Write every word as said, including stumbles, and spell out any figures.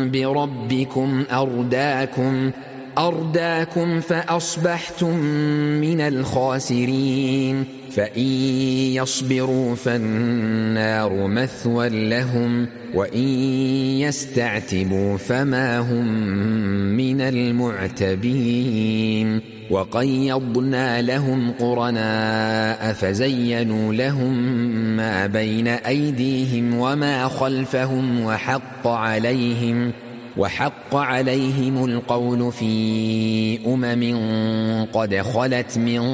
بربكم أرداكم أرداكم فأصبحتم من الخاسرين فإن يصبروا فالنار مثوى لهم وإن يستعتبوا فما هم من المعتبين وقيضنا لهم قرناء فزينوا لهم ما بين أيديهم وما خلفهم وحق عليهم وحق عليهم القول في أمم قد خلت من